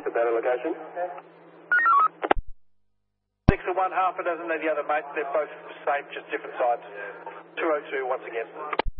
At the battle location. 6 to 1, half a dozen of the other mates. They're both the same, just different sides. 202 once again.